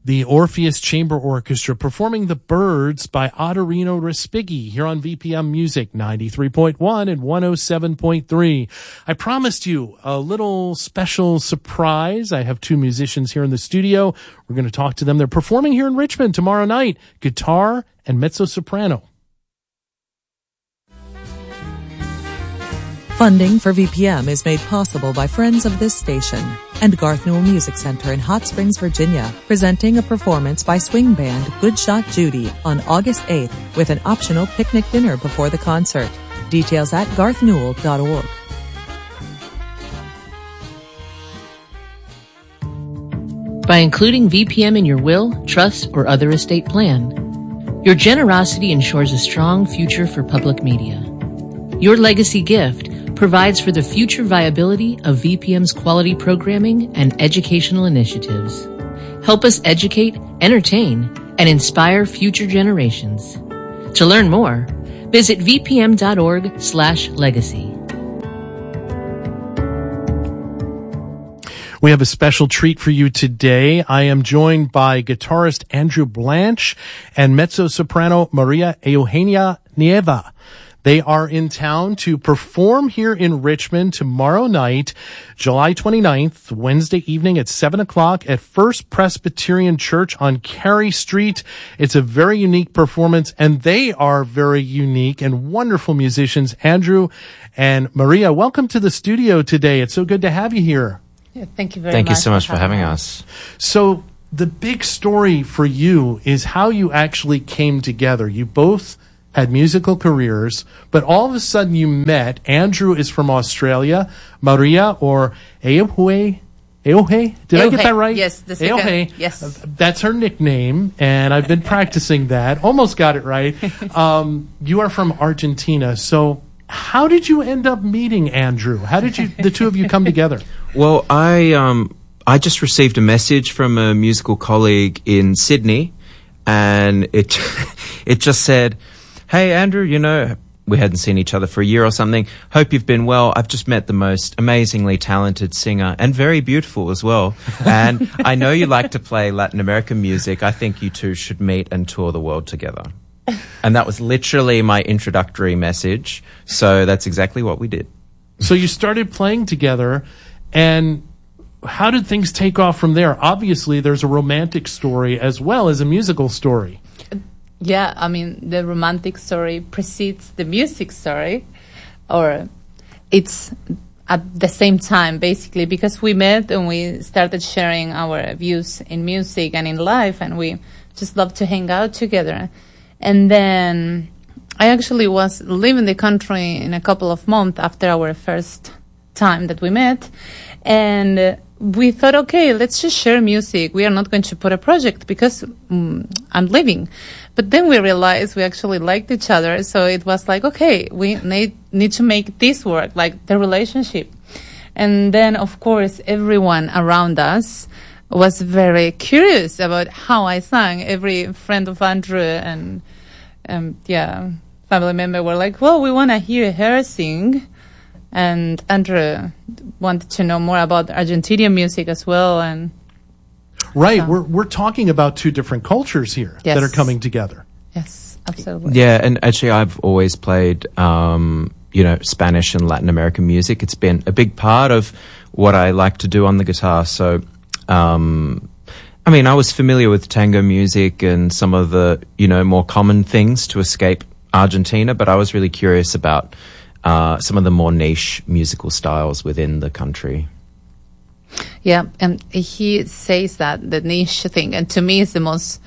the Orpheus Chamber Orchestra performing The Birds by Ottorino Respighi here on VPM Music 93.1 and 107.3. I promised you a little special surprise. I have two musicians here in the studio. We're going to talk to them. They're performing here in Richmond tomorrow night, guitar and mezzo-soprano. Funding for VPM is made possible by friends of this station and Garth Newell Music Center in Hot Springs, Virginia, presenting a performance by swing band Good Shot Judy on August 8th with an optional picnic dinner before the concert. Details at garthnewell.org. By including VPM in your will, trust, or other estate plan, your generosity ensures a strong future for public media. Your legacy gift provides for the future viability of VPM's quality programming and educational initiatives. Help us educate, entertain, and inspire future generations. To learn more, visit vpm.org/legacy. We have a special treat for you today. I am joined by guitarist Andrew Blanche and mezzo-soprano Maria Eugenia Nieva. They are in town to perform here in Richmond tomorrow night, July 29th, Wednesday evening at 7 o'clock at First Presbyterian Church on Carey Street. It's a very unique performance, and they are very unique and wonderful musicians. Andrew and Maria, welcome to the studio today. It's so good to have you here. Yeah, thank you very much. Thank you so much for having us. So the big story for you is how you actually came together. You both had musical careers, but all of a sudden you met. Andrew is from Australia. Maria, or Eohe, did I get that right? Yes, the second. Eohe. Yes. That's her nickname, and I've been practicing that. Almost got it right. You are from Argentina, so how did you end up meeting Andrew? How did the two of you come together? Well, I just received a message from a musical colleague in Sydney, and it just said, "Hey, Andrew, we hadn't seen each other for a year or something. Hope you've been well. I've just met the most amazingly talented singer and very beautiful as well. And I know you like to play Latin American music. I think you two should meet and tour the world together." And that was literally my introductory message. So that's exactly what we did. So you started playing together, and how did things take off from there? Obviously, there's a romantic story as well as a musical story. Yeah, I mean, the romantic story precedes the music story, or it's at the same time, basically, because we met and we started sharing our views in music and in life, and we just love to hang out together. And then I actually was leaving the country in a couple of months after our first time that we met, and we thought, okay, let's just share music. We are not going to put a project because I'm leaving. But then we realized we actually liked each other. So it was like, okay, we need to make this work, like the relationship. And then, of course, everyone around us was very curious about how I sang. Every friend of Andrew and, family member were like, well, we want to hear her sing. And Andrew wanted to know more about Argentinian music as well. And right, we're talking about two different cultures here that are coming together. Yes, absolutely. Yeah, and actually I've always played, Spanish and Latin American music. It's been a big part of what I like to do on the guitar. So, I was familiar with tango music and some of the, more common things to escape Argentina, but I was really curious about some of the more niche musical styles within the country. Yeah, and he says that, the niche thing, and to me it's the most,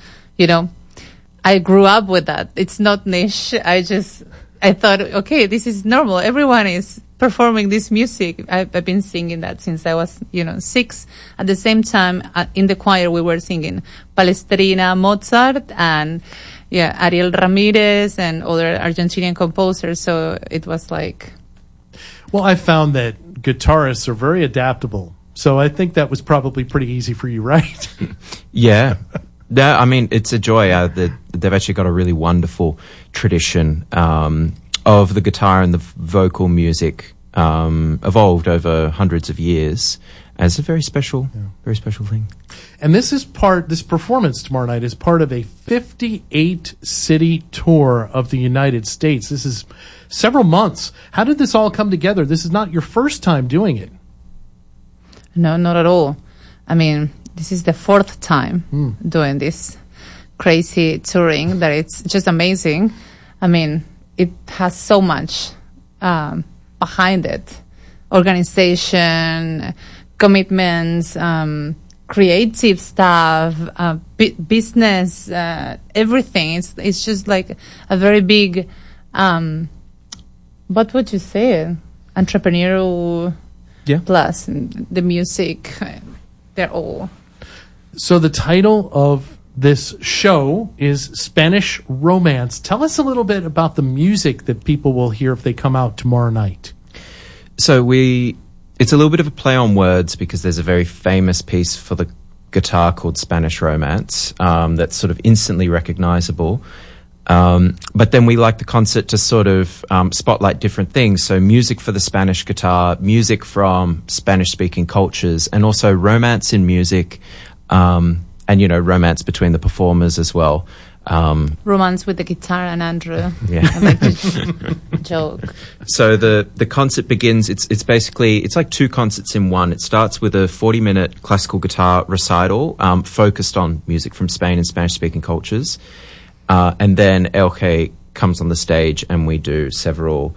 I grew up with that. It's not niche. I thought, okay, this is normal. Everyone is performing this music. I've been singing that since I was, 6. At the same time, in the choir, we were singing Palestrina, Mozart, and Ariel Ramirez and other Argentinian composers. So it was like... Well, I found that guitarists are very adaptable. So I think that was probably pretty easy for you, right? Yeah. It's a joy. They've actually got a really wonderful tradition of the guitar and the vocal music evolved over hundreds of years. It's a very special thing. And this performance tomorrow night is part of a 58-city tour of the United States. This is several months. How did this all come together? This is not your first time doing it. No, not at all. I mean, this is the fourth time doing this crazy touring that it's just amazing. I mean, it has so much behind it. Organization, commitments, creative stuff, business, everything. It's just like a very big, what would you say? Entrepreneurial plus the music. They're all. So the title of this show is Spanish Romance. Tell us a little bit about the music that people will hear if they come out tomorrow night. So it's a little bit of a play on words because there's a very famous piece for the guitar called Spanish Romance that's sort of instantly recognizable. But then we like the concert to sort of spotlight different things. So music for the Spanish guitar, music from Spanish-speaking cultures, and also romance in music, and, romance between the performers as well. Romance with the guitar and Andrew. Yeah. I like to joke. So the concert begins, it's like two concerts in one. It starts with a 40-minute classical guitar recital focused on music from Spain and Spanish-speaking cultures. And then Elge comes on the stage and we do several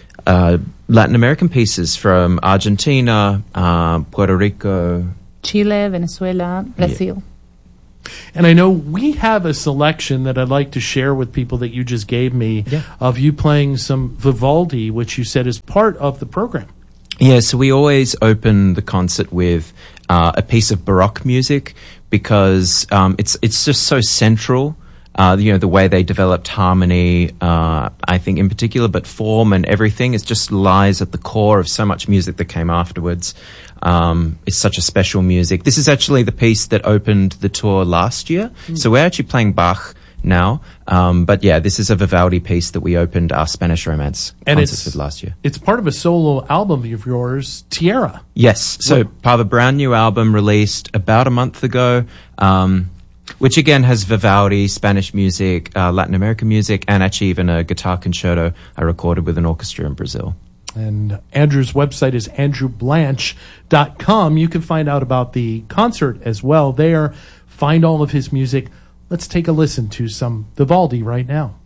Latin American pieces from Argentina, Puerto Rico, Chile, Venezuela, Brazil. Yeah. And I know we have a selection that I'd like to share with people that you just gave me of you playing some Vivaldi, which you said is part of the program. Yeah, so we always open the concert with a piece of Baroque music because it's just so central. The way they developed harmony, I think in particular, but form and everything, it just lies at the core of so much music that came afterwards. It's such a special music. This is actually the piece that opened the tour last year. So we're actually playing Bach now. But yeah, this is a Vivaldi piece that we opened our Spanish Romance concerts with last year. It's part of a solo album of yours, Tierra. Yes. So part of a brand new album released about a month ago. Which again has Vivaldi, Spanish music, Latin American music, and actually even a guitar concerto I recorded with an orchestra in Brazil. And Andrew's website is andrewblanch.com. You can find out about the concert as well there. Find all of his music. Let's take a listen to some Vivaldi right now.